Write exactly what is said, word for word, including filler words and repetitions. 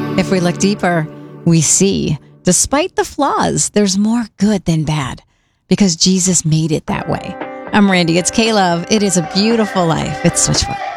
If we look deeper, we see, despite the flaws, there's more good than bad because Jesus made it that way. I'm Randy. It's K-Love. It is a beautiful life. It's Switchfoot.